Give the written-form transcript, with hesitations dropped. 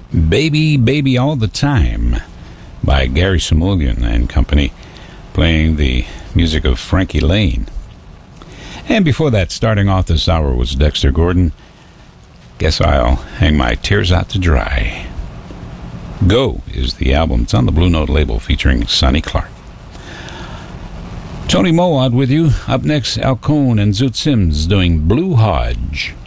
Baby, Baby All the Time by Gary Simulian and Company, playing the music of Frankie Laine. And before that, starting off this hour, was Dexter Gordon. Guess I'll hang my tears out to dry. Go is the album. It's on the Blue Note label, featuring Sonny Clark. Tony Mowat with you. Up next, Al Cohn and Zoot Sims doing Blue Hodge.